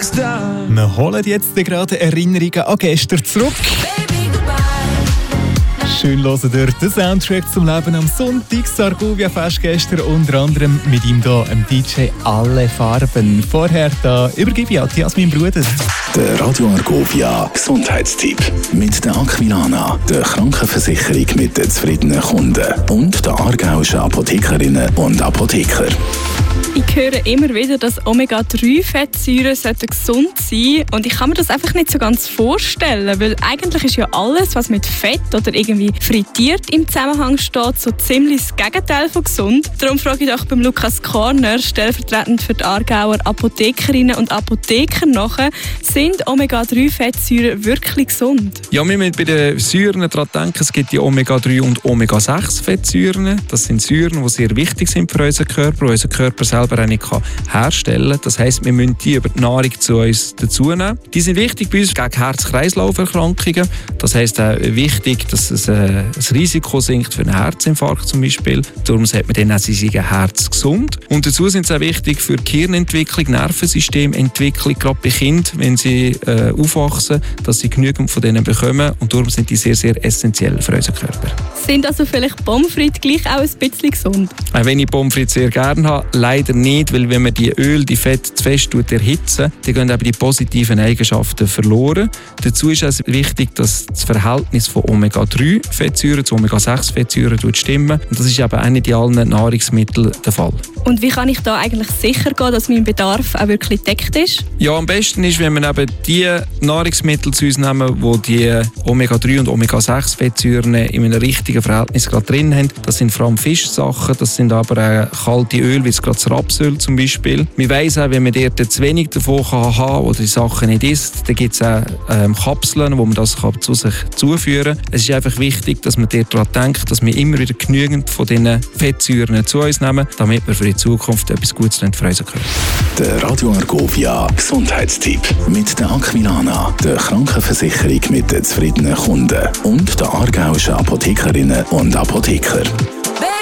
Wir holen jetzt gerade Erinnerungen an gestern zurück. Schön hören dort den Soundtrack zum Leben am Sonntag. Argovia Fest gestern unter anderem mit ihm hier, dem DJ Alle Farben. Vorher da übergebe ich an Jasmin Bruder. Der Radio Argovia Gesundheitstipp mit der Aquilana, der Krankenversicherung mit den zufriedenen Kunden und der aargauischen Apothekerinnen und Apotheker. Ich höre immer wieder, dass Omega-3-Fettsäuren gesund sein sollten. Und ich kann mir das einfach nicht so ganz vorstellen, weil eigentlich ist ja alles, was mit Fett oder irgendwie frittiert im Zusammenhang steht, so ziemlich das Gegenteil von gesund. Darum frage ich auch beim Lukas Korner, stellvertretend für die Aargauer Apothekerinnen und Apotheker nachher, sind Omega-3-Fettsäuren wirklich gesund? Ja, wir müssen bei den Säuren daran denken, es gibt die Omega-3 und Omega-6-Fettsäuren. Das sind Säuren, die sehr wichtig sind für unseren Körper, unser Körper selber auch nicht herstellen kann. Das heisst, wir müssen die über die Nahrung zu uns dazu nehmen. Die sind wichtig bei uns gegen Herz-Kreislauf-Erkrankungen. Das heisst auch wichtig, dass es das Risiko sinkt für einen Herzinfarkt zum Beispiel. Darum sagt man dann auch, sie sind herzgesund. Und dazu sind sie auch wichtig für die Gehirnentwicklung, Nervensystementwicklung, gerade bei Kindern, wenn sie aufwachsen, dass sie genügend von denen bekommen. Und darum sind die sehr, sehr essentiell für unseren Körper. Sind also vielleicht Pommes frites gleich auch ein bisschen gesund? Wenn ich Pommes frites sehr gerne habe, leider nicht, weil wenn man die die Fett zu fest erhitzen, dann gehen eben die positiven Eigenschaften verloren. Dazu ist es wichtig, dass das Verhältnis von Omega-3-Fettsäuren zu Omega-6-Fettsäuren stimmen. Und das ist eben auch nicht in allen Nahrungsmitteln der Fall. Und wie kann ich da eigentlich sicher gehen, dass mein Bedarf auch wirklich gedeckt ist? Ja, am besten ist, wenn wir eben die Nahrungsmittel zu uns nehmen, die die Omega-3 und Omega-6-Fettsäuren in einem richtigen Verhältnis gerade drin haben. Das sind vor allem Fischsachen, das sind aber auch kalte Öl, wie gerade das Rapsöl zum Beispiel. Wir weiss auch, wenn man dort zu wenig davon haben kann oder die Sachen nicht isst, dann gibt es auch Kapseln, wo man das zu sich zuführen kann. Es ist einfach wichtig, dass man dort daran denkt, dass wir immer wieder genügend von diesen Fettsäuren zu uns nehmen, damit wir für die Zukunft etwas Gutes für unseren Körper. Der Radio Argovia Gesundheitstipp mit der Aquilana, der Krankenversicherung mit den zufriedenen Kunden und der aargauischen Apothekerinnen und Apotheker.